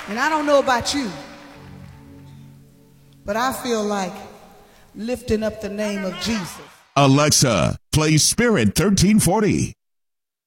And I don't know about you, but I feel like lifting up the name of Jesus. Alexa, play Spirit 1340.